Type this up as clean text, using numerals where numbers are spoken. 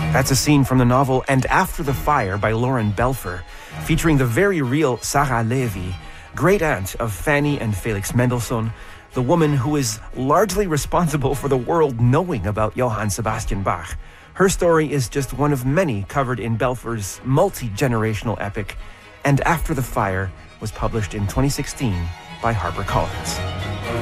That's a scene from the novel And After the Fire by Lauren Belfer, featuring the very real Sarah Levy, great-aunt of Fanny and Felix Mendelssohn, the woman who is largely responsible for the world knowing about Johann Sebastian Bach. Her story is just one of many covered in Belfer's multi-generational epic, And After the Fire was published in 2016 by HarperCollins.